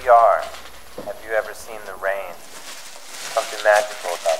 VR. Have you ever seen the rain? Something magical about